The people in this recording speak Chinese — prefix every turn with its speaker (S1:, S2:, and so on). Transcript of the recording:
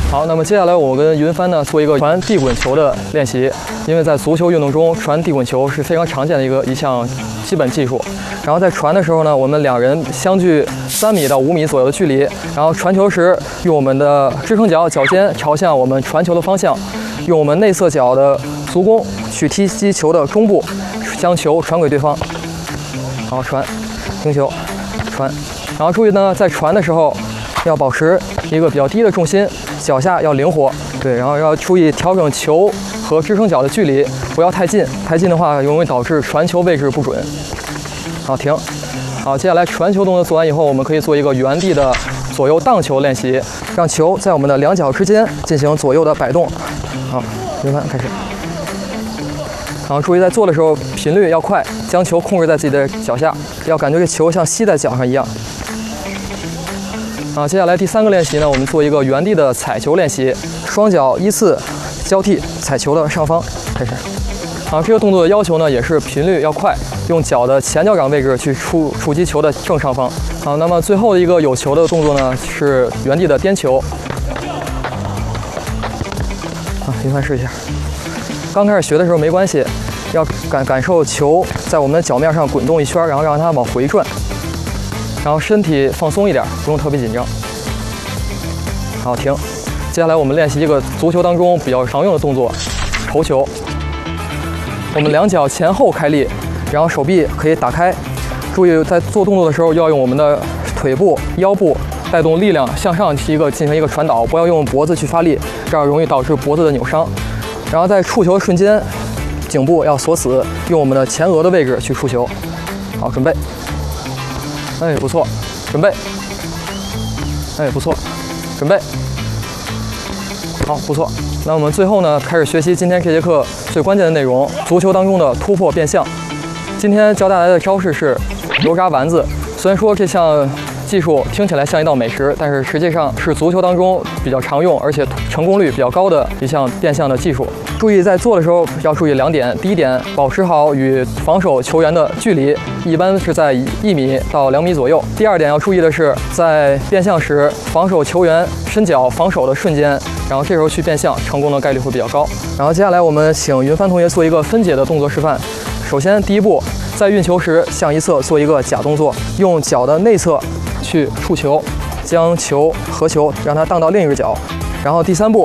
S1: 好，那么接下来我跟云帆呢做一个传地滚球的练习。因为在足球运动中，传地滚球是非常常见的一项基本技术。然后在传的时候呢，我们两人相距3米到5米左右的距离，然后传球时用我们的支撑脚脚尖朝向我们传球的方向，用我们内侧脚的足弓去踢击球的中部，将球传给对方。好，传，停球，传。然后注意呢，在传的时候要保持一个比较低的重心，脚下要灵活。对，然后要注意调整球和支撑脚的距离，不要太近，太近的话容易导致传球位置不准。好，停。好，接下来传球动作做完以后，我们可以做一个原地的左右荡球练习，让球在我们的两脚之间进行左右的摆动。好，云帆开始。然后注意在做的时候频率要快，将球控制在自己的脚下，要感觉这球像吸在脚上一样。接下来第3个练习呢，我们做一个原地的踩球练习，双脚依次交替踩球的上方，开始。这个动作的要求呢，也是频率要快，用脚的前脚掌位置去触击球的正上方。好，那么最后的一个有球的动作呢，是原地的颠球。云帆试一下。刚开始学的时候没关系，要感受球在我们的脚面上滚动一圈，然后让它往回转。然后身体放松一点，不用特别紧张。好，停。接下来我们练习一个足球当中比较常用的动作——头球。我们两脚前后开力，然后手臂可以打开。注意在做动作的时候要用我们的腿部、腰部带动力量向上进行一个传导，不要用脖子去发力，这样容易导致脖子的扭伤。然后在触球的瞬间，颈部要锁死，用我们的前额的位置去触球。好，准备。哎，不错，准备。哎，不错，准备。好，不错。那我们最后呢，开始学习今天这节课最关键的内容——足球当中的突破变向。今天教大家的招式是油炸丸子。虽然说这项技术听起来像一道美食，但是实际上是足球当中比较常用而且成功率比较高的一项变向的技术。注意在做的时候要注意2点：第一点，保持好与防守球员的距离，一般是在1米到2米左右。第2点要注意的是，在变向时，防守球员伸脚防守的瞬间，然后这时候去变向，成功的概率会比较高。然后接下来我们请云帆同学做一个分解的动作示范。首先第一步，在运球时向一侧做一个假动作，用脚的内侧去触球，将球和球让它荡到另一只脚。然后第3步，